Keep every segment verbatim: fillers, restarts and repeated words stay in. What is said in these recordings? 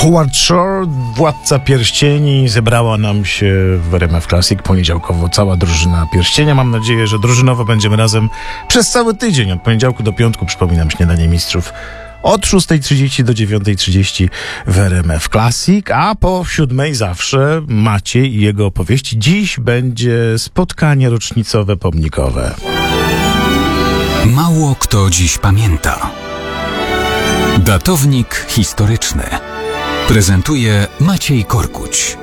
Howard Shore, Władca Pierścieni. Zebrała nam się w R M F Classic poniedziałkowo cała drużyna Pierścienia. Mam nadzieję, że drużynowo będziemy razem przez cały tydzień. Od poniedziałku do piątku, przypominam, Śniadanie Mistrzów od szóstej trzydzieści do dziewiątej trzydzieści w R M F Classic, a po siódmej zawsze Maciej i jego opowieści. Dziś będzie spotkanie rocznicowe pomnikowe. Mało kto dziś pamięta. Datownik historyczny prezentuje Maciej Korkuć.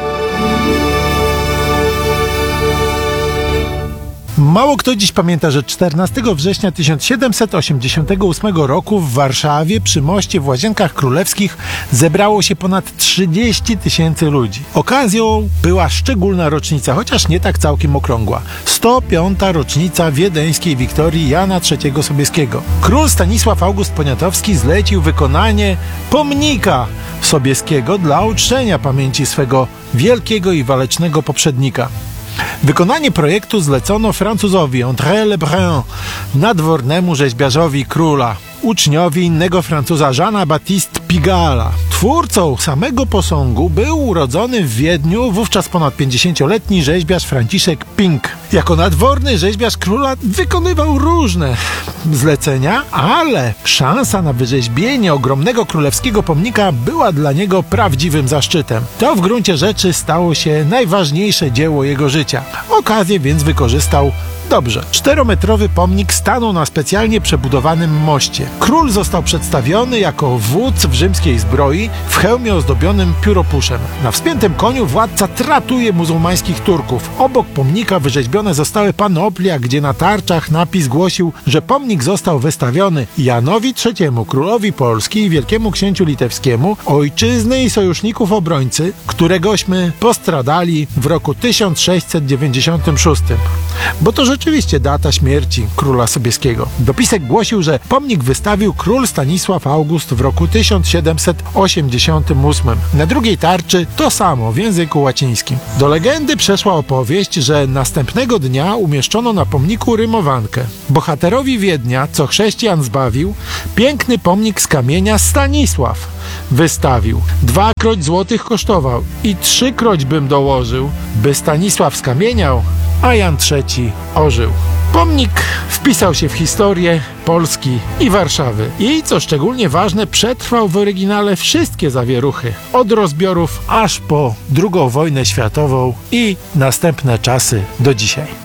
Mało kto dziś pamięta, że czternastego września tysiąc siedemset osiemdziesiątego ósmego roku w Warszawie przy moście w Łazienkach Królewskich zebrało się ponad trzydzieści tysięcy ludzi. Okazją była szczególna rocznica, chociaż nie tak całkiem okrągła. sto piąta rocznica wiedeńskiej wiktorii Jana trzeciego Sobieskiego. Król Stanisław August Poniatowski zlecił wykonanie pomnika Sobieskiego dla uczczenia pamięci swego wielkiego i walecznego poprzednika. Wykonanie projektu zlecono Francuzowi André Lebrun, nadwornemu rzeźbiarzowi króla, uczniowi innego Francuza Jeana Baptiste Pigala. Twórcą samego posągu był urodzony w Wiedniu wówczas ponad pięćdziesięcioletni rzeźbiarz Franciszek Pink. Jako nadworny rzeźbiarz króla wykonywał różne zlecenia, ale szansa na wyrzeźbienie ogromnego królewskiego pomnika była dla niego prawdziwym zaszczytem. To w gruncie rzeczy stało się najważniejsze dzieło jego życia. Okazję więc wykorzystał dobrze. Czterometrowy pomnik stanął na specjalnie przebudowanym moście. Król został przedstawiony jako wódz w rzymskiej zbroi w hełmie ozdobionym pióropuszem. Na wspiętym koniu władca tratuje muzułmańskich Turków. Obok pomnika wyrzeźbione zostały panoplia, gdzie na tarczach napis głosił, że pomnik został wystawiony Janowi trzeciemu, królowi Polski i wielkiemu księciu litewskiemu, ojczyzny i sojuszników obrońcy, któregośmy postradali w roku tysiąc sześćset dziewięćdziesiątym szóstym. Bo to rzeczywiście data śmierci króla Sobieskiego. Dopisek głosił, że pomnik wystawił król Stanisław August w roku tysiąc siedemset osiemdziesiątym ósmym. Na drugiej tarczy to samo w języku łacińskim. Do legendy przeszła opowieść, że następnego dnia umieszczono na pomniku rymowankę. Bohaterowi Wiednia, co chrześcijan zbawił, piękny pomnik z kamienia Stanisław wystawił. Dwakroć złotych kosztował i trzykroć bym dołożył, by Stanisław skamieniał, a Jan trzeci ożył. Pomnik wpisał się w historię Polski i Warszawy i, co szczególnie ważne, przetrwał w oryginale wszystkie zawieruchy, od rozbiorów aż po drugą wojnę światową i następne czasy do dzisiaj.